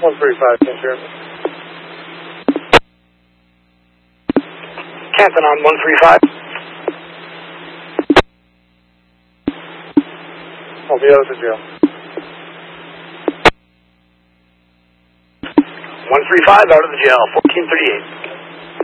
135, can you hear me? Canton on 135. I'll be out of the jail. 135 out of the jail, 1438.